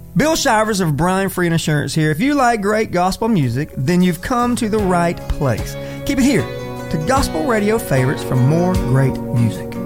Bill Shivers of Brian Free and Assurance here. If you like great gospel music, then you've come to the right place. Keep it here to Gospel Radio Favorites for more great music.